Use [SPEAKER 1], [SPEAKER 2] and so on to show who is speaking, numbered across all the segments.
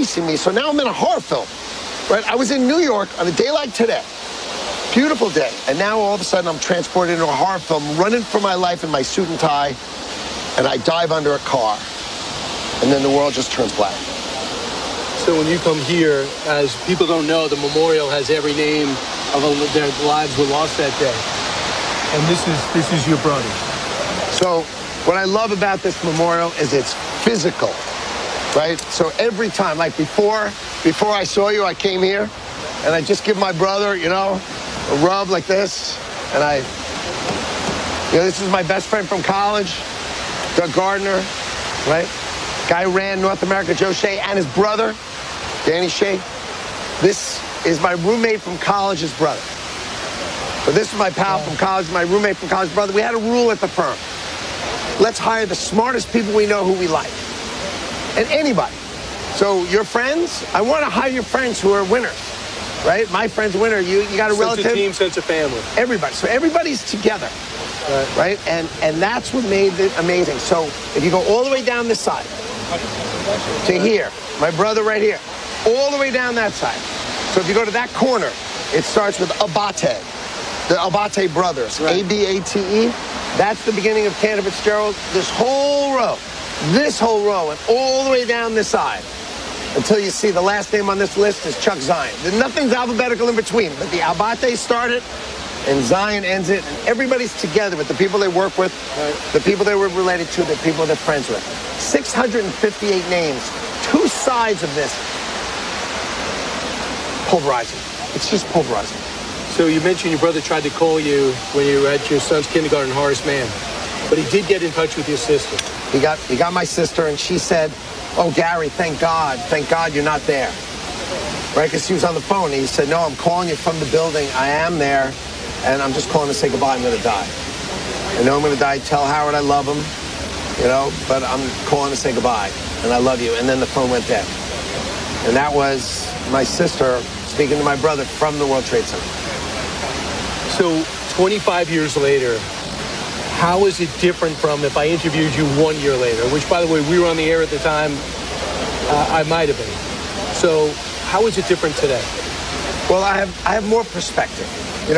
[SPEAKER 1] chasing me. So now I'm in a horror film, right? I was in New York on a day like today. Beautiful day. And now all of a sudden I'm transported into a horror film, running for my life in my suit and tie, and I dive under a car. And then the world just turns black.
[SPEAKER 2] So when you come here, as people don't know, the memorial has every name of their lives were lost that day. And this is your brother.
[SPEAKER 1] So what I love about this memorial is it's physical, right? So every time, like before I saw you, I came here, and I just give my brother, a rub like this, and this is my best friend from college, Doug Gardner, right? Guy who ran North America, Joe Shea, and his brother, Danny Shea. This is my roommate from college's brother. So this is my pal from college, my roommate from college brother. We had a rule at the firm. Let's hire the smartest people we know who we like. And anybody. So your friends, I want to hire your friends who are winners, right? My friend's a winner. You got a relative.
[SPEAKER 2] Sense of team, sense of family.
[SPEAKER 1] Everybody. So everybody's together, right? And that's what made it amazing. So if you go all the way down this side to here, my brother right here, all the way down that side. So if you go to that corner, it starts with Abate, the Abate brothers, right. A-B-A-T-E. That's the beginning of Cantor Fitzgerald. This whole row, and all the way down this side until you see the last name on this list is Chuck Zion. Nothing's alphabetical in between, but the Abate started and Zion ends it, and everybody's together with the people they work with, the people they were related to, the people they're friends with. 658 names, two sides of this. Pulverizing. It's just pulverizing.
[SPEAKER 2] So you mentioned your brother tried to call you when you were at your son's kindergarten, Horace Mann, but he did get in touch with your sister.
[SPEAKER 1] He got my sister, and she said, "Oh, Gary, thank God you're not there." Right, because she was on the phone. He said, "No, I'm calling you from the building. I am there, and I'm just calling to say goodbye. I'm going to die. I know I'm going to die. Tell Howard I love him, but I'm calling to say goodbye, and I love you." And then the phone went dead. And that was my sister speaking to my brother from the World Trade Center.
[SPEAKER 2] So 25 years later, how is it different from if I interviewed you 1 year later, which, by the way, we were on the air at the time, I might have been. So how is it different today?
[SPEAKER 1] Well, I have more perspective.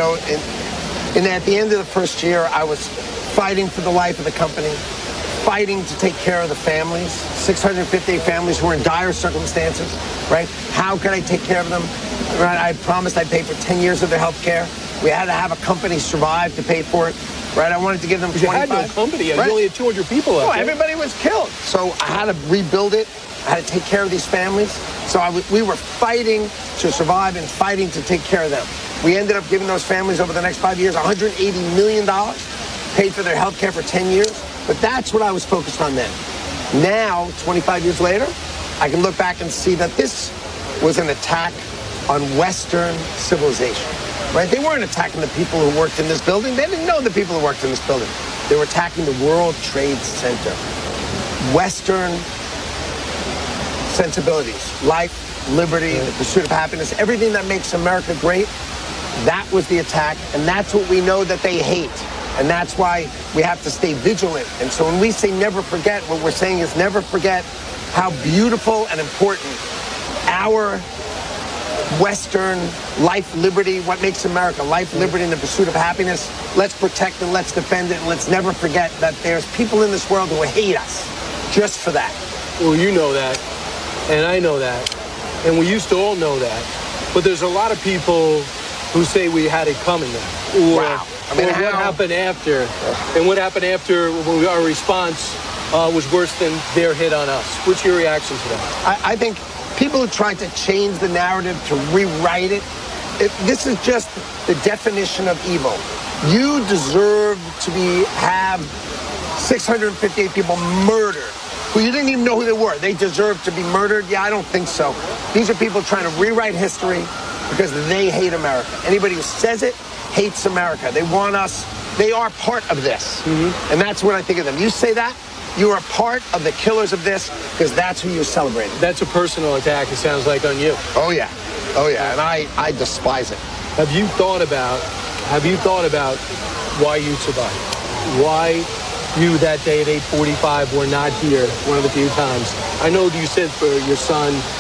[SPEAKER 1] And at the end of the first year, I was fighting for the life of the company, fighting to take care of the families, 658 families who were in dire circumstances, right? How could I take care of them? Right? I promised I'd pay for 10 years of their health care. We had to have a company survive to pay for it, right? I wanted to give them 25.
[SPEAKER 2] You had no company. Right? You only had 200 people out there.
[SPEAKER 1] Everybody was killed. So I had to rebuild it. I had to take care of these families. So we were fighting to survive and fighting to take care of them. We ended up giving those families over the next 5 years $180 million, paid for their health care for 10 years. But that's what I was focused on then. Now, 25 years later, I can look back and see that this was an attack on Western civilization, right? They weren't attacking the people who worked in this building. They didn't know the people who worked in this building. They were attacking the World Trade Center. Western sensibilities, life, liberty, the pursuit of happiness, everything that makes America great, that was the attack, and that's what we know that they hate. And that's why we have to stay vigilant. And so when we say never forget, what we're saying is never forget how beautiful and important our Western life, liberty, what makes America, life, liberty, and the pursuit of happiness. Let's protect and let's defend it, and let's never forget that there's people in this world who hate us just for that.
[SPEAKER 2] Well, you know that, and I know that, and we used to all know that. But there's a lot of people who say we had it coming now.
[SPEAKER 1] Wow.
[SPEAKER 2] What happened after? And what happened after our response was worse than their hit on us? What's your reaction to that?
[SPEAKER 1] I think people who tried to change the narrative, to rewrite it, this is just the definition of evil. You deserve to have 658 people murdered who you didn't even know who they were. They deserve to be murdered? Yeah, I don't think so. These are people trying to rewrite history because they hate America. Anybody who says it hates America. They want us. They are part of this. Mm-hmm. And that's what I think of them. You say that, you are part of the killers of this because that's who you're celebrating.
[SPEAKER 2] That's a personal attack, it sounds like, on you.
[SPEAKER 1] Oh, yeah. Oh, yeah. And I despise it.
[SPEAKER 2] Have you thought about why you survived? Why you that day at 8:45 were not here one of the few times? I know you said for your son